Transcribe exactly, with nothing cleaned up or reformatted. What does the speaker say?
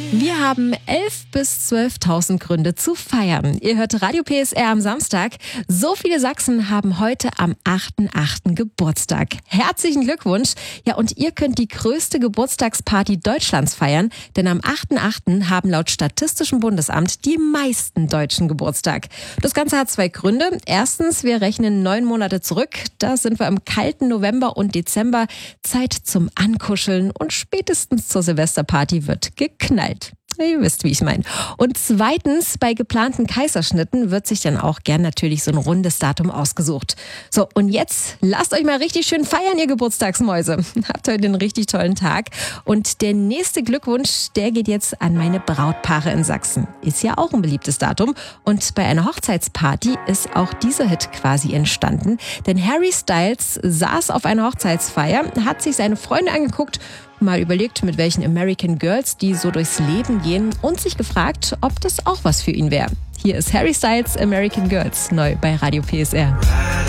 Wir haben elf bis zwölftausend Gründe zu feiern. Ihr hört Radio P S R am Samstag. So viele Sachsen haben heute am achten achten Geburtstag. Herzlichen Glückwunsch. Ja, und ihr könnt die größte Geburtstagsparty Deutschlands feiern, denn am achten achten haben laut Statistischem Bundesamt die meisten Deutschen Geburtstag. Das Ganze hat zwei Gründe. Erstens, wir rechnen neun Monate zurück. Da sind wir im kalten November und Dezember. Zeit zum Ankuscheln und spätestens zur Silvesterparty wird geknallt. Ihr wisst, wie ich meine. Und zweitens, bei geplanten Kaiserschnitten wird sich dann auch gern natürlich so ein rundes Datum ausgesucht. So, und jetzt lasst euch mal richtig schön feiern, ihr Geburtstagsmäuse. Habt heute einen richtig tollen Tag. Und der nächste Glückwunsch, der geht jetzt an meine Brautpaare in Sachsen. Ist ja auch ein beliebtes Datum. Und bei einer Hochzeitsparty ist auch dieser Hit quasi entstanden. Denn Harry Styles saß auf einer Hochzeitsfeier, hat sich seine Freunde angeguckt, mal überlegt, mit welchen American Girls die so durchs Leben gehen und sich gefragt, ob das auch was für ihn wäre. Hier ist Harry Styles American Girls, neu bei Radio P S R.